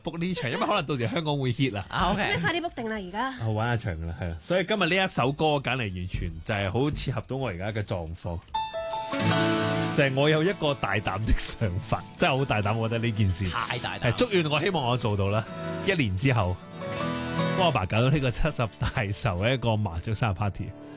book 呢場，因為可能到時香港會 hit 啦。 OK， 你快啲 book 定啦，而家。 我玩一場噶啦，係啦，所以今日呢一首歌揀嚟完全就係好切合到我而家嘅狀況，就係我有一個大膽的想法，真係好大膽，我覺得呢件事太大膽。 係祝願我希望我做到啦。1年之後，幫我爸搞到呢個70大壽嘅一個麻雀生日 party。